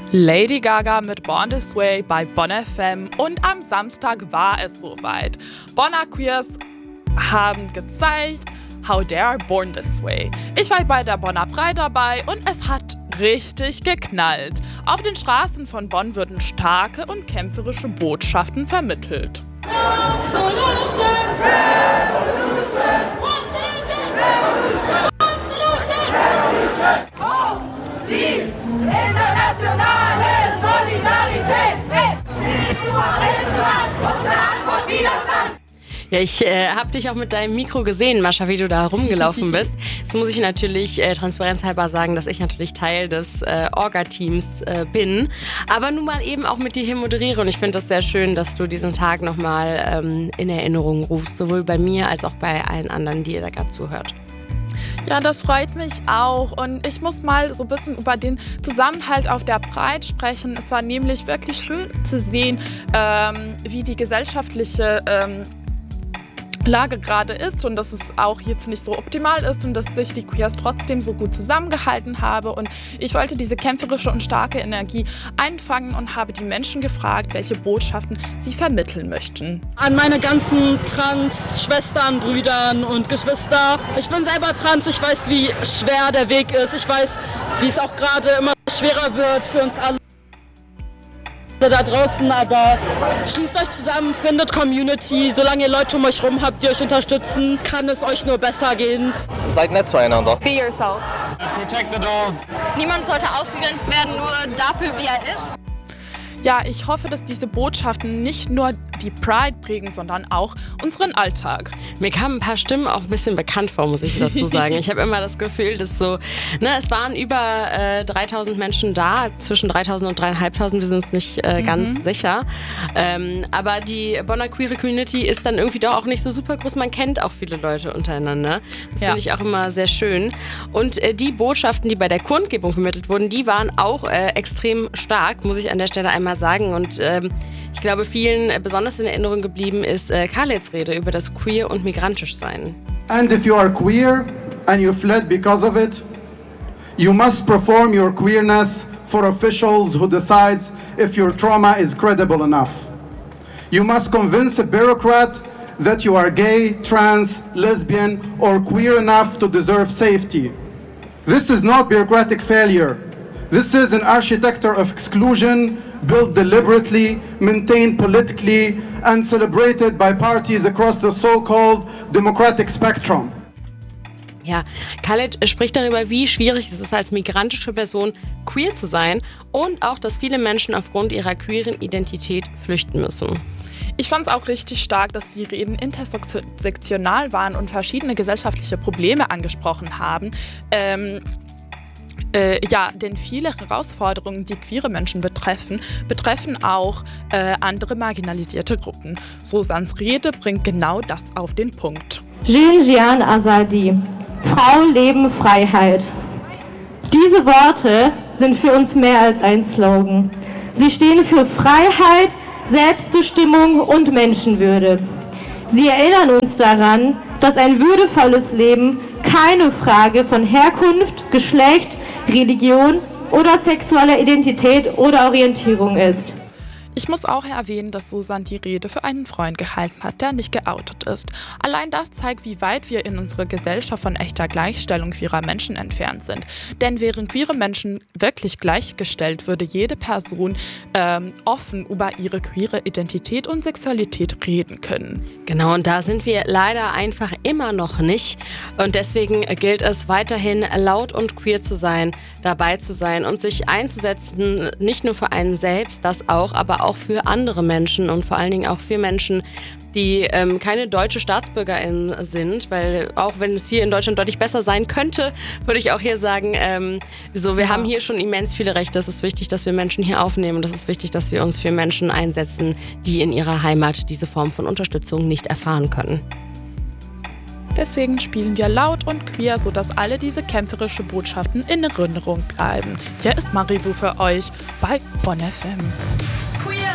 Lady Gaga mit Born This Way bei Bonn FM und am Samstag war es soweit. Bonner Queers haben gezeigt, How Dare Born This Way. Ich war bei der Bonner Pride dabei und es hat richtig geknallt. Auf den Straßen von Bonn würden starke und kämpferische Botschaften vermittelt. Die internationale Solidarität mit Antwort Widerstand. Ja, ich habe dich auch mit deinem Mikro gesehen, Mascha, wie du da rumgelaufen bist. Jetzt muss ich natürlich transparenzhalber sagen, dass ich natürlich Teil des Orga-Teams bin, aber nun mal eben auch mit dir hier moderiere. Und ich finde das sehr schön, dass du diesen Tag nochmal in Erinnerung rufst, sowohl bei mir als auch bei allen anderen, die ihr da gerade zuhört. Ja, das freut mich auch und ich muss mal so ein bisschen über den Zusammenhalt auf der Pride sprechen. Es war nämlich wirklich schön zu sehen, wie die gesellschaftliche Lage gerade ist und dass es auch jetzt nicht so optimal ist und dass sich die Queers trotzdem so gut zusammengehalten haben. Und ich wollte diese kämpferische und starke Energie einfangen und habe die Menschen gefragt, welche Botschaften sie vermitteln möchten. An meine ganzen Trans-Schwestern, Brüdern und Geschwister. Ich bin selber trans, ich weiß, wie schwer der Weg ist. Ich weiß, wie es auch gerade immer schwerer wird für uns alle da draußen, aber schließt euch zusammen, findet Community. Solange ihr Leute um euch rum habt, die euch unterstützen, kann es euch nur besser gehen. Seid nett zueinander. Be yourself. Protect the dolls. Niemand sollte ausgegrenzt werden, nur dafür, wie er ist. Ja, ich hoffe, dass diese Botschaften nicht nur die Pride prägen, sondern auch unseren Alltag. Mir kamen ein paar Stimmen auch ein bisschen bekannt vor, muss ich dazu sagen. Ich habe immer das Gefühl, dass so, es waren über 3000 Menschen da, zwischen 3000 und 3500, wir sind uns nicht ganz sicher. Aber die Bonner Queer Community ist dann irgendwie doch auch nicht so super groß. Man kennt auch viele Leute untereinander. Das finde ich auch immer sehr schön. Und die Botschaften, die bei der Kundgebung vermittelt wurden, die waren auch extrem stark, muss ich an der Stelle einmal sagen. Und ich glaube, vielen besonders in Erinnerung geblieben ist Khaleds Rede über das Queer und migrantisch sein. And if you are queer and you fled because of it, you must perform your queerness for officials who decides if your trauma is credible enough. You must convince a bureaucrat that you are gay, trans, lesbian or queer enough to deserve safety. This is not bureaucratic failure. This is an architecture of exclusion built deliberately, maintained politically, and celebrated by parties across the so-called democratic spectrum. Ja, Khaled spricht darüber, wie schwierig es ist, als migrantische Person queer zu sein und auch, dass viele Menschen aufgrund ihrer queeren Identität flüchten müssen. Ich fand es auch richtig stark, dass die Reden intersektional waren und verschiedene gesellschaftliche Probleme angesprochen haben. Denn viele Herausforderungen, die queere Menschen betreffen auch andere marginalisierte Gruppen. Susans Rede bringt genau das auf den Punkt. Jean Azadi, Frau, Leben, Freiheit. Diese Worte sind für uns mehr als ein Slogan. Sie stehen für Freiheit, Selbstbestimmung und Menschenwürde. Sie erinnern uns daran, dass ein würdevolles Leben keine Frage von Herkunft, Geschlecht, Religion oder sexueller Identität oder Orientierung ist. Ich muss auch erwähnen, dass Susan die Rede für einen Freund gehalten hat, der nicht geoutet ist. Allein das zeigt, wie weit wir in unserer Gesellschaft von echter Gleichstellung queerer Menschen entfernt sind. Denn wären queere Menschen wirklich gleichgestellt, würde jede Person offen über ihre queere Identität und Sexualität reden können. Genau, und da sind wir leider einfach immer noch nicht. Und deswegen gilt es weiterhin, laut und queer zu sein, dabei zu sein und sich einzusetzen, nicht nur für einen selbst, das auch, aber auch für andere Menschen und vor allen Dingen auch für Menschen, die keine deutsche StaatsbürgerInnen sind, weil auch wenn es hier in Deutschland deutlich besser sein könnte, würde ich auch hier sagen, wir haben hier schon immens viele Rechte. Es ist wichtig, dass wir Menschen hier aufnehmen und es ist wichtig, dass wir uns für Menschen einsetzen, die in ihrer Heimat diese Form von Unterstützung nicht erfahren können. Deswegen spielen wir laut und queer, sodass alle diese kämpferische Botschaften in Erinnerung bleiben. Hier ist Maribu für euch bei Bonn FM.